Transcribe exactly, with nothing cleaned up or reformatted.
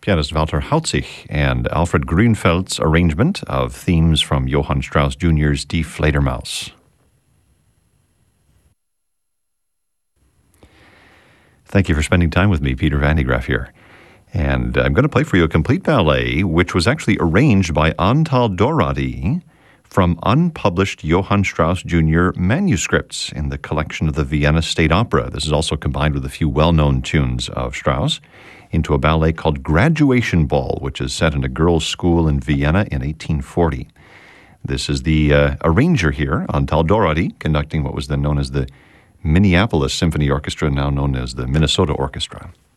pianist Walter Hautzig and Alfred Grünfeld's arrangement of themes from Johann Strauss Junior's Die Fledermaus. Thank you for spending time with me, Peter Van de Graaff here. And I'm going to play for you a complete ballet, which was actually arranged by Antal Dorady from unpublished Johann Strauss Junior manuscripts in the collection of the Vienna State Opera. This is also combined with a few well-known tunes of Strauss into a ballet called Graduation Ball, which is set in a girls' school in Vienna in eighteen forty. This is the uh, arranger here, Antal Dorady, conducting what was then known as the Minneapolis Symphony Orchestra, now known as the Minnesota Orchestra.